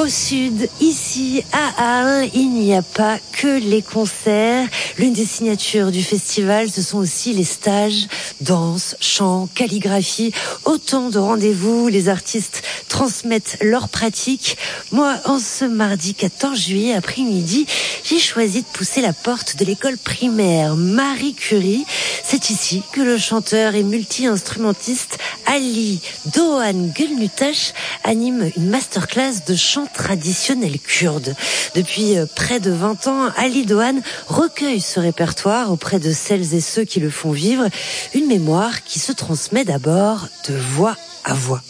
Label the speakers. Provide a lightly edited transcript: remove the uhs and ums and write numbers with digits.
Speaker 1: Au sud, ici à Arles, il n'y a pas que les concerts. L'une des signatures du festival, ce sont aussi les stages, danse, chant, calligraphie. Autant de rendez-vous, les artistes transmettent leurs pratiques. Moi, en ce mardi 14 juillet après-midi, j'ai choisi de pousser la porte de l'école primaire Marie Curie. C'est ici que le chanteur et multi-instrumentiste Ali Doğan Gülnutaş anime une masterclass de chant traditionnel kurde. Depuis près de 20 ans, Ali Doğan recueille ce répertoire auprès de celles et ceux qui le font vivre, une mémoire qui se transmet d'abord de voix à voix.